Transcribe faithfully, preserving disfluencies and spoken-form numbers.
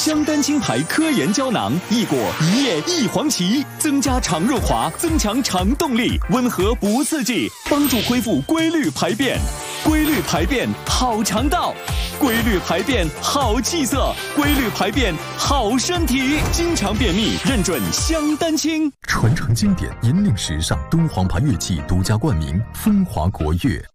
香丹青牌科研胶囊，一果一叶一黄芪，增加肠润滑，增强肠动力，温和不刺激，帮助恢复规律排便。规律排便好肠道，规律排便好气色，规律排便好身体。经常便秘认准香丹青， 传承经典，引领时尚。敦煌牌乐器独家冠名，风华国乐。